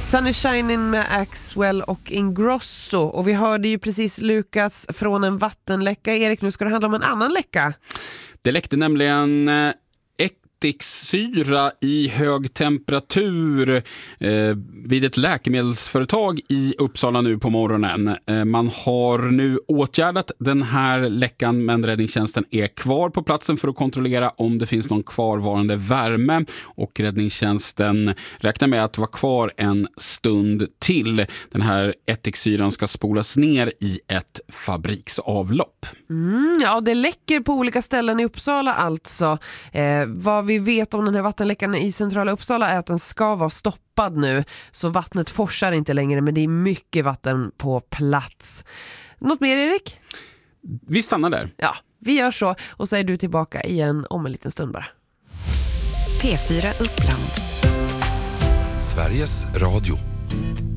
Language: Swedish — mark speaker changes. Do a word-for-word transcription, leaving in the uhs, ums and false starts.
Speaker 1: Sun is Shining med Axwell och Ingrosso. Och vi hörde ju precis Lukas från en vattenläcka. Erik, nu ska det handla om en annan läcka.
Speaker 2: Det läckte nämligen eh, ättiksyra i hög temperatur eh, vid ett läkemedelsföretag i Uppsala nu på morgonen. Eh, man har nu åtgärdat den här läckan, men räddningstjänsten är kvar på platsen för att kontrollera om det finns någon kvarvarande värme, och räddningstjänsten räknar med att vara kvar en stund till. Den här ättiksyran ska spolas ner i ett fabriksavlopp.
Speaker 1: Mm, ja, det läcker på olika ställen i Uppsala alltså. Eh, vad vi vet om den här vattenläckan i centrala Uppsala är att den ska vara stoppad nu. Så vattnet forsar inte längre, men det är mycket vatten på plats. Något mer, Erik?
Speaker 2: Vi stannar där.
Speaker 1: Ja, vi gör så. Och så är du tillbaka igen om en liten stund bara.
Speaker 3: P fyra Uppland.
Speaker 4: Sveriges Radio.